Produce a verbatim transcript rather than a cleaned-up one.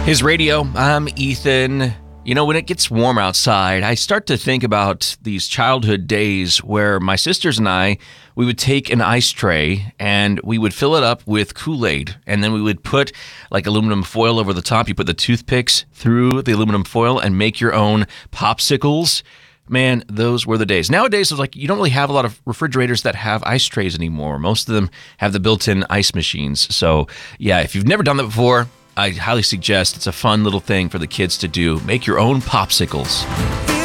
His radio, I'm Ethan. You know, when it gets warm outside, I start to think about these childhood days where my sisters and I, we would take an ice tray and we would fill it up with Kool-Aid. And then we would put like aluminum foil over the top. You put the toothpicks through the aluminum foil and make your own popsicles. Man, those were the days. Nowadays, it's like you don't really have a lot of refrigerators that have ice trays anymore. Most of them have the built-in ice machines. So yeah, if you've never done that before, I highly suggest it's a fun little thing for the kids to do. Make your own popsicles.